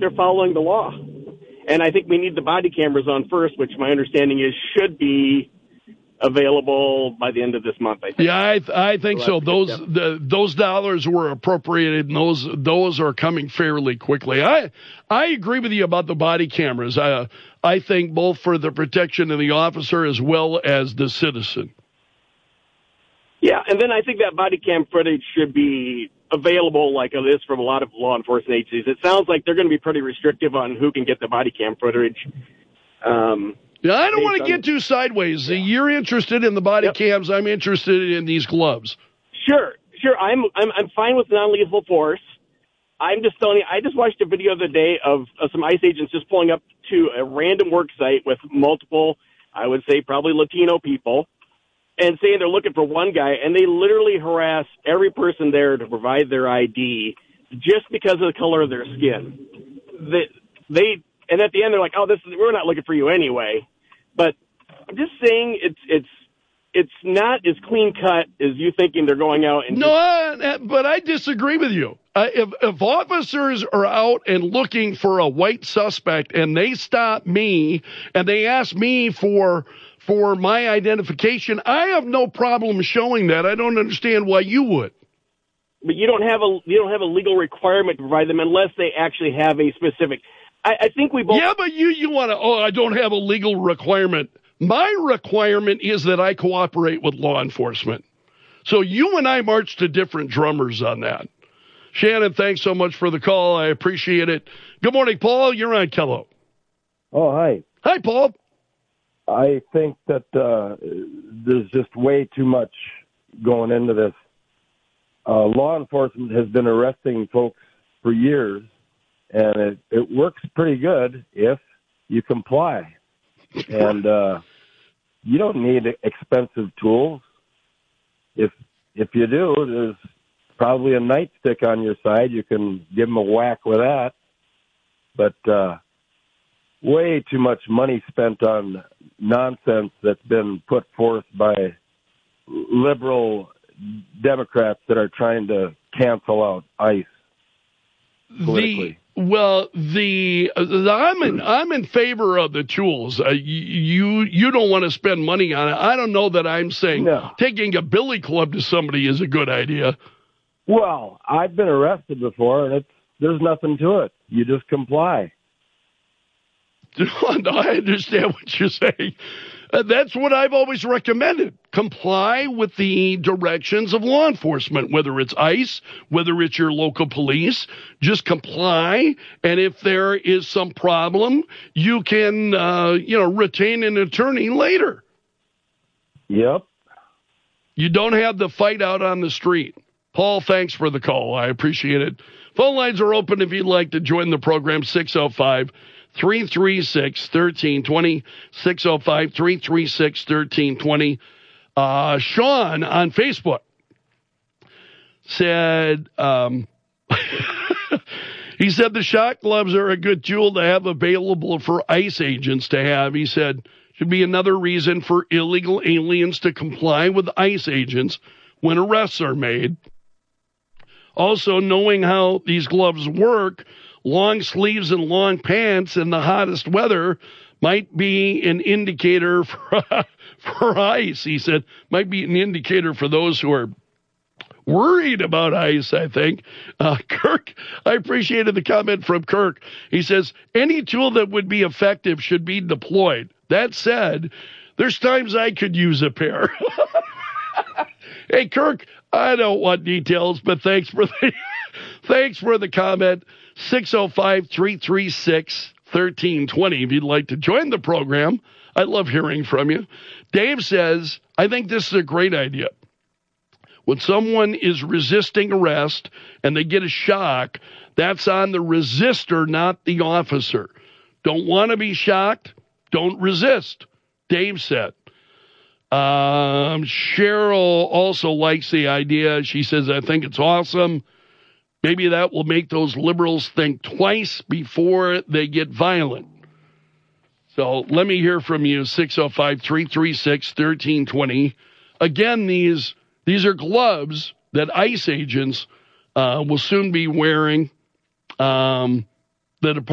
they're following the law. And I think we need the body cameras on first, which my understanding is should be available by the end of this month, I think. Yeah, I think so. Those dollars were appropriated, and those are coming fairly quickly. I agree with you about the body cameras. I think both for the protection of the officer as well as the citizen. Yeah, and then I think that body cam footage should be available like it is from a lot of law enforcement agencies. It sounds like they're going to be pretty restrictive on who can get the body cam footage. Yeah, I don't want to get too sideways. Yeah. You're interested in the body cams. I'm interested in these gloves. Sure. I'm fine with non-lethal force. I'm just telling you, I just watched a video the other day of some ICE agents just pulling up to a random work site with multiple, I would say probably Latino people, and saying they're looking for one guy, and they literally harass every person there to provide their ID just because of the color of their skin. And at the end, they're like, "Oh, we're not looking for you anyway." But I'm just saying it's not as clean cut as you thinking they're going out and. No, but I disagree with you. If officers are out and looking for a white suspect and they stop me and they ask me for my identification, I have no problem showing that. I don't understand why you would. But you don't have a legal requirement to provide them unless they actually have a specific. I think we both. Yeah, but you want to. Oh, I don't have a legal requirement. My requirement is that I cooperate with law enforcement. So you and I march to different drummers on that. Shannon, thanks so much for the call. I appreciate it. Good morning, Paul. You're on Kello. Oh, hi. Hi, Paul. I think that there's just way too much going into this. Law enforcement has been arresting folks for years, and it works pretty good if you comply. And you don't need expensive tools. If you do, there's probably a nightstick on your side. You can give them a whack with that. But way too much money spent on nonsense that's been put forth by liberal Democrats that are trying to cancel out ICE politically. I'm in favor of the tools. You don't want to spend money on it. I don't know that I'm saying taking a billy club to somebody is a good idea. Well, I've been arrested before, and there's nothing to it. You just comply. No, I understand what you're saying. That's what I've always recommended. Comply with the directions of law enforcement, whether it's ICE, whether it's your local police. Just comply, and if there is some problem, you can, retain an attorney later. Yep. You don't have the fight out on the street. Paul, thanks for the call. I appreciate it. Phone lines are open if you'd like to join the program, 605-336-1320, 605-336-1320. Sean on Facebook said, he said the shot gloves are a good tool to have available for ICE agents to have. He said, should be another reason for illegal aliens to comply with ICE agents when arrests are made. Also, knowing how these gloves work, long sleeves and long pants in the hottest weather might be an indicator for ICE. He said, might be an indicator for those who are worried about ICE, I think. Kirk, I appreciated the comment from Kirk. He says, any tool that would be effective should be deployed. That said, there's times I could use a pair. Hey, Kirk, I don't want details, but thanks for the comment. 605-336-1320. If you'd like to join the program, I love hearing from you. Dave says, I think this is a great idea. When someone is resisting arrest and they get a shock, that's on the resistor, not the officer. Don't want to be shocked? Don't resist, Dave said. Cheryl also likes the idea. She says, I think it's awesome. Maybe that will make those liberals think twice before they get violent. So let me hear from you, 605-336-1320. Again, these are gloves that ICE agents will soon be wearing. The